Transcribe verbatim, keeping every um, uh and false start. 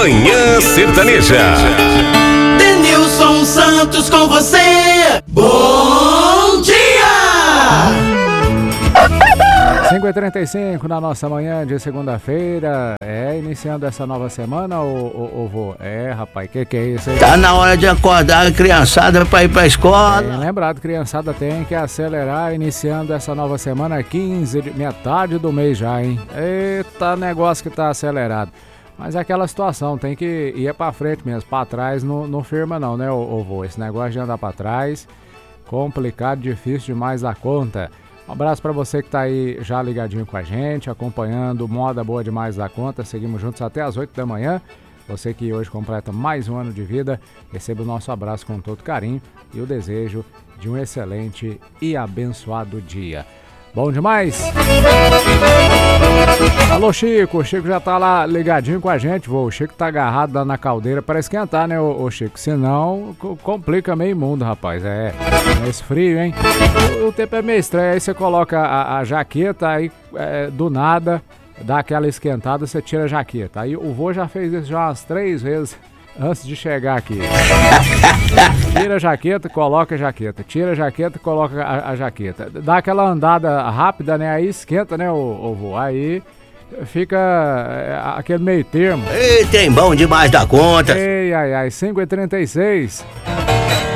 Manhã Sertaneja. Denilson Santos com você. Bom dia! cinco e trinta e cinco na nossa manhã de segunda-feira. É, iniciando essa nova semana, ô, ô, ô vô? É, rapaz, que que é isso aí? Tá na hora de acordar a criançada pra ir pra escola. Bem lembrado, criançada tem que acelerar, iniciando essa nova semana, quinze, de, metade do mês já, hein? Eita, negócio que tá acelerado. Mas é aquela situação, tem que ir pra frente mesmo, pra trás não, não firma não, né, ô, ô vô? Esse negócio de andar pra trás, complicado, difícil demais da conta. Um abraço para você que tá aí já ligadinho com a gente, acompanhando Moda Boa Demais da Conta. Seguimos juntos até as oito da manhã. Você que hoje completa mais um ano de vida, receba o nosso abraço com todo carinho e o desejo de um excelente e abençoado dia. Bom demais? Alô, Chico. O Chico já tá lá ligadinho com a gente, vô. O Chico tá agarrado lá na caldeira para esquentar, né, ô, ô Chico? Senão complica meio mundo, rapaz. É, esse frio, hein? O, o tempo é meio estranho. Aí você coloca a, a jaqueta, aí é, do nada dá aquela esquentada, você tira a jaqueta. Aí o vô já fez isso já umas três vezes antes de chegar aqui. Tira a jaqueta, coloca a jaqueta. Tira a jaqueta, coloca a, a jaqueta. Dá aquela andada rápida, né? Aí esquenta, né, o, o vô? Aí fica é, aquele meio termo. Ei, tem bom demais da conta. Ei, ai, ai, cinco e trinta e seis.